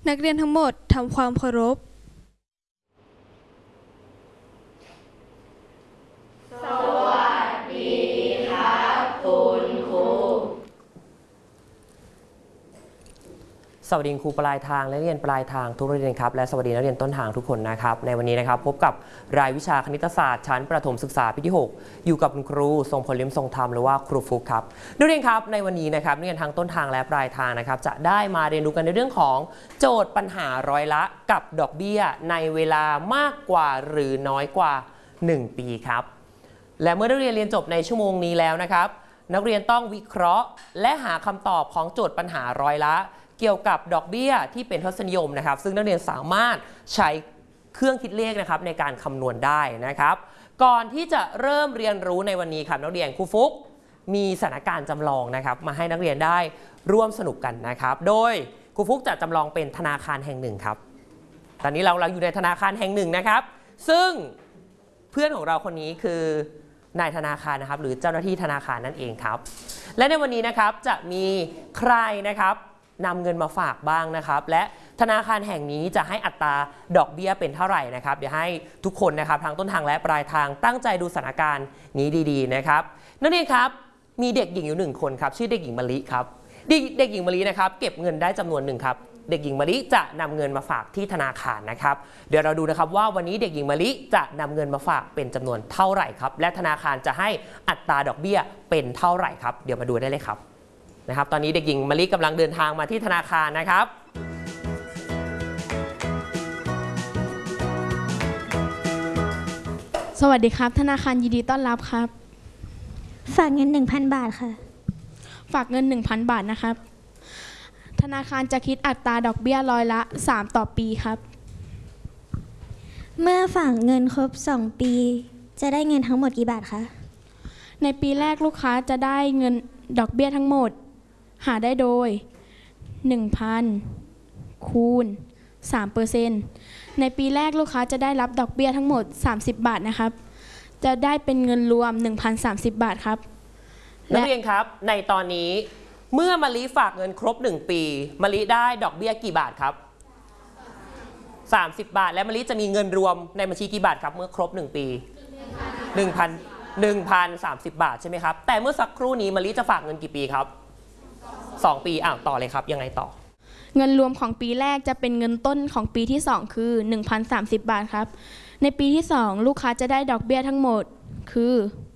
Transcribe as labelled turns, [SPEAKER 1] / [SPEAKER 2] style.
[SPEAKER 1] นักเรียนทั้งหมดทำความเคารพ
[SPEAKER 2] สวัสดีครับคุณครู
[SPEAKER 3] สวัสดีครูปลายทางและนักเรียนปลายทางทุกนักเรียนครับและสวัสดีนักเรียนต้นทางทุกคนนะครับในวันนี้นะครับพบกับรายวิชาคณิตศาสตร์ชั้นประถมศึกษาปีที่ 6อยู่กับคุณครูทรงพลเลี่ยมทรงธรรมหรือว่าครูฟุกครับนักเรียนครับในวันนี้นะครับนักเรียนทางต้นทางและปลายทางนะครับจะได้มาเรียนรู้กันในเรื่องของโจทย์ปัญหาร้อยละกับดอกเบี้ยในเวลามากกว่าหรือน้อยกว่า1 ปีครับและเมื่อนักเรียนเรียนจบในชั่วโมงนี้แล้วนะครับนักเรียนต้องวิเคราะห์และหาคำตอบของโจทย์ปัญหาร้อยละเกี่ยวกับดอกเบี้ยที่เป็นทศนิยมนะครับซึ่งนักเรียนสามารถใช้เครื่องคิดเลขนะครับในการคำนวณได้นะครับก่อนที่จะเริ่มเรียนรู้ในวันนี้ครับนักเรียนครูฟุกมีสถานการณ์จำลองนะครับมาให้นักเรียนได้ร่วมสนุกกันนะครับโดยครูฟุกจะจำลองเป็นธนาคารแห่งหนึ่งครับตอนนี้เราอยู่ในธนาคารแห่งหนึ่งนะครับซึ่งเพื่อนของเราคนนี้คือนายธนาคารนะครับหรือเจ้าหน้าที่ธนาคารนั่นเองครับและในวันนี้นะครับจะมีใครนะครับนำเงินมาฝากบ้างนะครับและธนาคารแห่งนี้จะให้อัตราดอกเบี้ยเป็นเท่าไหร่นะครับเดี๋ยวให้ทุกคนนะครับทางต้นทางและปลายทางตั้งใจดูสถานการณ์นี้ดีๆนะครับนักเรียนครับมีเด็กหญิงอยู่1 คนครับชื่อเด็กหญิงมะลิครับเด็กหญิงมะลินะครับเก็บเงินได้จำนวนหนึ่งครับเด็กหญิงมะลิจะนำเงินมาฝากที่ธนาคารนะครับเดี๋ยวเราดูนะครับว่าวันนี้เด็กหญิงมะลิจะนำเงินมาฝากเป็นจำนวนเท่าไหร่ครับและธนาคารจะให้อัตราดอกเบี้ยเป็นเท่าไหร่ครับเดี๋ยวมาดูได้เลยครับนะครับตอนนี้เด็กหญิงมะลิกำลังเดินทางมาที่ธนาคารนะครับ
[SPEAKER 1] สวัสดีครับธนาคารยินดีต้อนรับครับ
[SPEAKER 4] ฝากเงิน 1,000 บาทค่ะ
[SPEAKER 1] ฝากเงิน 1,000 บาทนะครับธนาคารจะคิดอัตราดอกเบี้ยร้อยละ3ต่อปีครับ
[SPEAKER 4] เมื่อฝากเงินครบ2 ปีจะได้เงินทั้งหมดกี่บาทคะ
[SPEAKER 1] ในปีแรกลูกค้าจะได้เงินดอกเบี้ยทั้งหมดหาได้โดย 1,000 คูณ 3%ในปีแรกลูกค้าจะได้รับดอกเบี้ยทั้งหมด30 บาทนะครับจะได้เป็นเงินรวม 1,030 บาทครับ
[SPEAKER 3] นักเรียนครับในตอนนี้เมื่อมะลิฝากเงินครบ1 ปีมะลิได้ดอกเบี้ยกี่บาทครับ30 บาทและมะลิจะมีเงินรวมในบัญชีกี่บาทครับเมื่อครบ1 ปี1,030 บาทใช่ไหมครับแต่เมื่อสักครู่นี้มะลิจะฝากเงินกี่ปีครับ2 ปีต่อเลยครับยังไงต่อ
[SPEAKER 1] เงินรวมของปีแรกจะเป็นเงินต้นของปีที่2คือ 1,030 บาทครับในปีที่2ลูกค้าจะได้ดอกเบี้ยทั้งหมดคือ